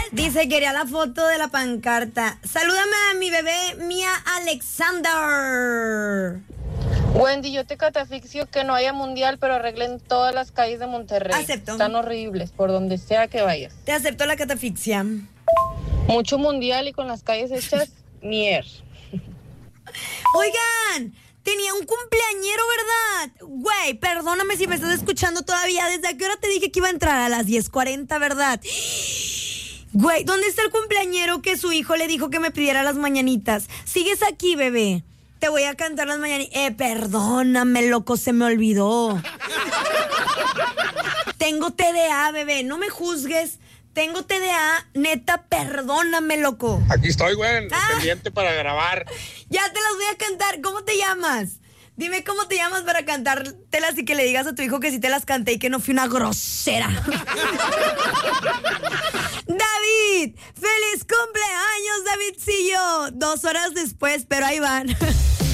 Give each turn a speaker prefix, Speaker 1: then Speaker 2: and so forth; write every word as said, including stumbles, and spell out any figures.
Speaker 1: Dice, quería la foto de la pancarta. Salúdame a mi bebé, Mía Alexander.
Speaker 2: Wendy, yo te catafixio que no haya mundial, pero arreglen todas las calles de Monterrey.
Speaker 1: Acepto.
Speaker 2: Están horribles, por donde sea que vayas.
Speaker 1: Te acepto la catafixia.
Speaker 2: Mucho mundial y con las calles hechas, mier.
Speaker 1: Oigan, tenía un cumpleañero, ¿verdad? Güey, perdóname si me estás escuchando todavía. ¿Desde qué hora te dije que iba a entrar? A las diez cuarenta, ¿verdad? Güey, ¿dónde está el cumpleañero que su hijo le dijo que me pidiera las mañanitas? ¿Sigues aquí, bebé? Te voy a cantar las mañanitas. Eh, perdóname, loco, se me olvidó. Tengo T D A, bebé, no me juzgues. Tengo T D A, neta, perdóname, loco.
Speaker 3: Aquí estoy, güey,
Speaker 1: Ah.
Speaker 3: pendiente para grabar.
Speaker 1: Ya te las voy a cantar. ¿Cómo te llamas? Dime cómo te llamas para cantártelas y que le digas a tu hijo que sí te las canté y que no fui una grosera. David, feliz cumpleaños, Davidcillo. Dos horas después, pero ahí van.